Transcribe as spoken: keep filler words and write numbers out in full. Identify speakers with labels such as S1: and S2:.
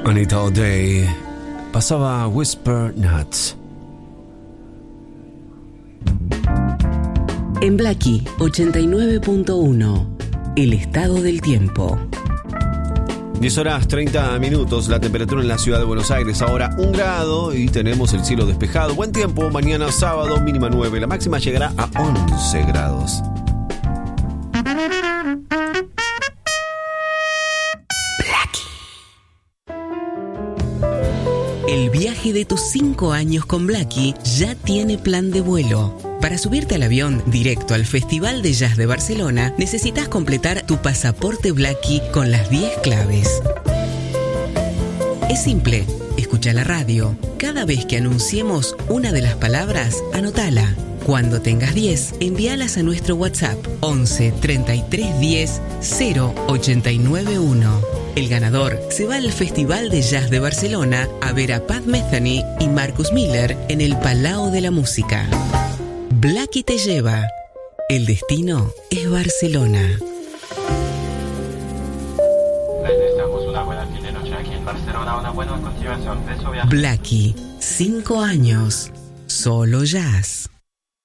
S1: Anita O'Day pasaba Whisper Nuts.
S2: En Blackie ochenta y nueve punto uno, el estado del tiempo.
S1: diez horas treinta minutos, la temperatura en la ciudad de Buenos Aires ahora un grado y tenemos el cielo despejado. Buen tiempo, mañana sábado mínima nueve, la máxima llegará a once grados.
S2: El viaje de tus cinco años con Blackie ya tiene plan de vuelo. Para subirte al avión directo al Festival de Jazz de Barcelona, necesitas completar tu pasaporte Blackie con las diez claves. Es simple, escucha la radio. Cada vez que anunciemos una de las palabras, anótala. Cuando tengas diez, envíalas a nuestro WhatsApp once treinta y tres diez cero ochenta y nueve uno. El ganador se va al Festival de Jazz de Barcelona a ver a Pat Metheny y Marcus Miller en el Palau de la Música. Blackie te lleva. El destino es Barcelona.
S3: Les deseamos una buena fin de noche aquí en Barcelona, una buena continuación de su viaje.
S2: Blackie, cinco años, solo jazz.